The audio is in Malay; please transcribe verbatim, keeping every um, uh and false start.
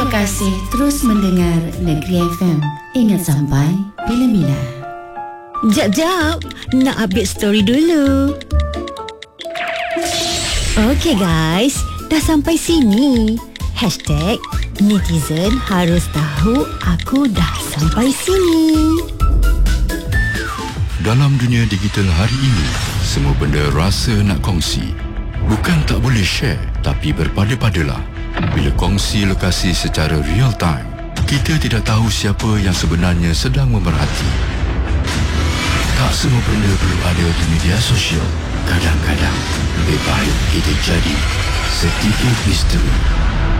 Terima kasih terus mendengar Negeri F M. Ingat sampai bila-bila. Jap, jap. Nak update story dulu. Okey guys, dah sampai sini. Hashtag netizen harus tahu aku dah sampai sini. Dalam dunia digital hari ini, semua benda rasa nak kongsi. Bukan tak boleh share, tapi berpada-padalah. Bila kongsi lokasi secara real time, kita tidak tahu siapa yang sebenarnya sedang memerhati. Tak semua benda perlu ada di media sosial. Kadang-kadang lebih baik kita jadi sedikit misteri